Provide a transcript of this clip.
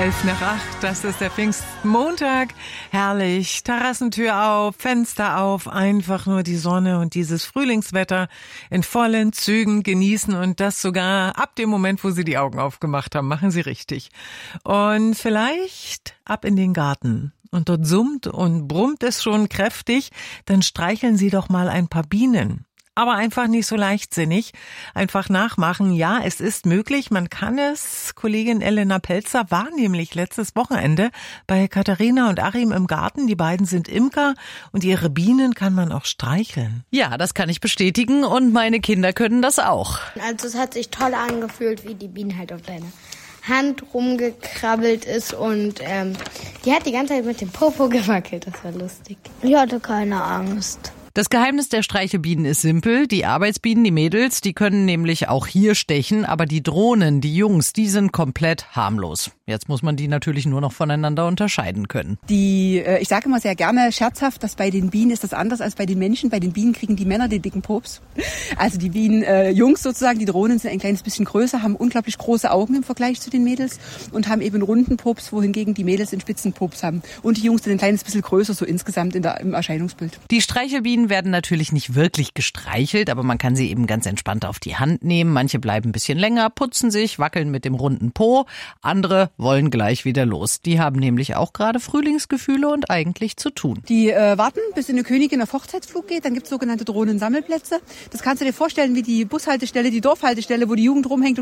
7:11, das ist der Pfingstmontag. Herrlich, Terrassentür auf, Fenster auf, einfach nur die Sonne und dieses Frühlingswetter in vollen Zügen genießen und das sogar ab dem Moment, wo Sie die Augen aufgemacht haben. Machen Sie richtig. Und vielleicht ab in den Garten. Und dort summt und brummt es schon kräftig, dann streicheln Sie doch mal ein paar Bienen. Aber einfach nicht so leichtsinnig. Einfach nachmachen. Ja, es ist möglich. Man kann es. Kollegin Elena Pelzer war nämlich letztes Wochenende bei Katharina und Achim im Garten. Die beiden sind Imker und ihre Bienen kann man auch streicheln. Ja, das kann ich bestätigen und meine Kinder können das auch. Also es hat sich toll angefühlt, wie die Biene halt auf deiner Hand rumgekrabbelt ist und die hat die ganze Zeit mit dem Popo gewackelt. Das war lustig. Ich hatte keine Angst. Das Geheimnis der Streichelbienen ist simpel. Die Arbeitsbienen, die Mädels, die können nämlich auch hier stechen, aber die Drohnen, die Jungs, die sind komplett harmlos. Jetzt muss man die natürlich nur noch voneinander unterscheiden können. Ich sage immer sehr gerne scherzhaft, dass bei den Bienen ist das anders als bei den Menschen. Bei den Bienen kriegen die Männer den dicken Pops. Also die Bienen, Jungs sozusagen, die Drohnen sind ein kleines bisschen größer, haben unglaublich große Augen im Vergleich zu den Mädels und haben eben einen runden Pops, wohingegen die Mädels einen spitzen Pops haben. Und die Jungs sind ein kleines bisschen größer, so insgesamt im Erscheinungsbild. Die Streichelbienen werden natürlich nicht wirklich gestreichelt, aber man kann sie eben ganz entspannt auf die Hand nehmen. Manche bleiben ein bisschen länger, putzen sich, wackeln mit dem runden Po. Andere wollen gleich wieder los. Die haben nämlich auch gerade Frühlingsgefühle und eigentlich zu tun. Die warten, bis eine Königin auf Hochzeitsflug geht. Dann gibt es sogenannte Drohnensammelplätze. Das kannst du dir vorstellen wie die Bushaltestelle, die Dorfhaltestelle, wo die Jugend rumhängt und